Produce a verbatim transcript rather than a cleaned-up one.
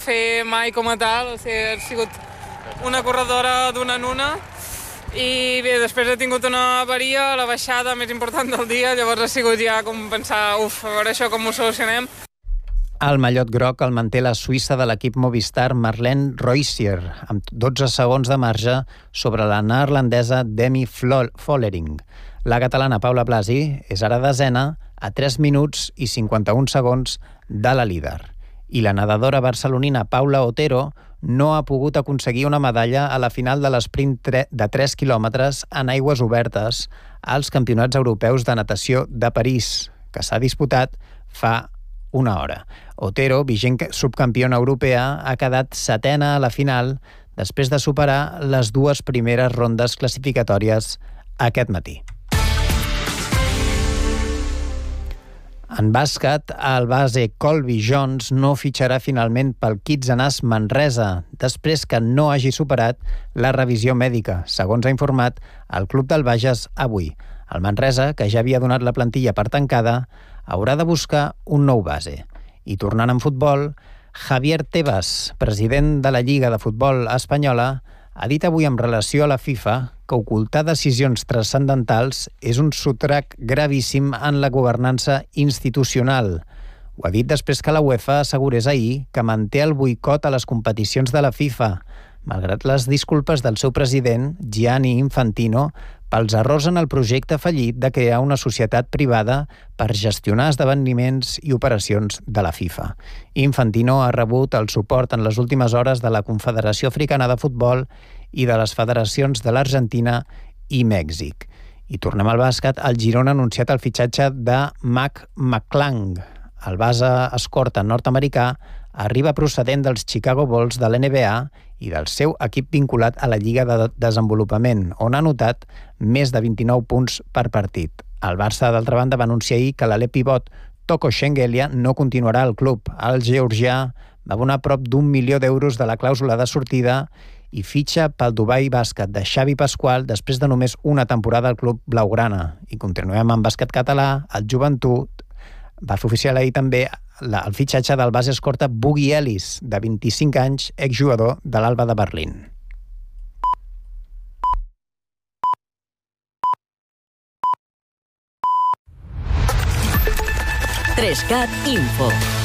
fer mai com a tal, o sigui, ha sigut una corredora d'una en una, i bé, després he tingut una avaria, la baixada més important del dia, llavors ha sigut ja com pensar, uf, a veure això com ho solucionem. El mallot groc el manté la suïssa de l'equip Movistar Marlene Reusier, amb dotze segons de marge sobre la neerlandesa Demi Vollering. La catalana Paula Blasi és ara desena a tres minuts i cinquanta-un segons de la líder. I la nedadora barcelonina Paula Otero no ha pogut aconseguir una medalla a la final de l'esprint de tres quilòmetres en aigües obertes als Campionats Europeus de Natació de París, que s'ha disputat fa una hora. Otero, vigent subcampiona europea, ha quedat setena a la final després de superar les dues primeres rondes classificatòries aquest matí. En bàsquet, el base Colby Jones no fitxarà finalment pel Kitsanàs Manresa després que no hagi superat la revisió mèdica, segons ha informat el club del Bages avui. El Manresa, que ja havia donat la plantilla per tancada, haurà de buscar un nou base. I tornant en futbol, Javier Tebas, president de la Lliga de Futbol Espanyola, ha dit avui en relació a la FIFA que ocultar decisions transcendentals és un sotrac gravíssim en la governança institucional. Ho ha dit després que la UEFA assegurés ahir que manté el boicot a les competicions de la FIFA, malgrat les disculpes del seu president, Gianni Infantino, pels errors en el projecte fallit de crear una societat privada per gestionar esdeveniments i operacions de la FIFA. Infantino ha rebut el suport en les últimes hores de la Confederació Africana de Futbol i de les federacions de l'Argentina i Mèxic. I tornem al bàsquet. El Girona ha anunciat el fitxatge de Mac McClung. El base escorta nord-americà arriba procedent dels Chicago Bulls de l'N B A i del seu equip vinculat a la Lliga de Desenvolupament, on ha anotat més de vint-i-nou punts per partit. El Barça, d'altra banda, va anunciar ahir que l'alè pivot Toko Shengelia no continuarà al club. El georgià va abonar prop d'un milió d'euros de la clàusula de sortida i fitxa pel Dubai Bàsquet de Xavi Pasqual després de només una temporada al club blaugrana. I continuem amb bàsquet català. El Joventut va fer oficial ahir també el fitxatge del base escorta Boogie Ellis, de vint-i-cinc anys, exjugador de l'Alba de Berlín. tres cat Info.